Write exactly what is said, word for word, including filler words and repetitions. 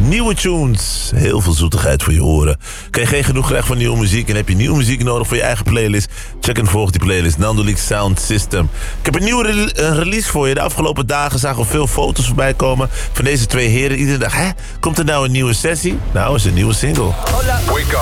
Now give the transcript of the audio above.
nieuwe tunes. Heel veel zoetigheid voor je oren. Kan je geen genoeg krijgen van nieuwe muziek en heb je nieuwe muziek nodig voor je eigen playlist? Check en volg die playlist, Nando Leaks Sound System. Ik heb een nieuwe re- een release voor je. De afgelopen dagen zagen we veel foto's voorbij komen van deze twee heren. Iedere dag, hè? Komt er nou een nieuwe sessie? Nou, is een nieuwe single. Wake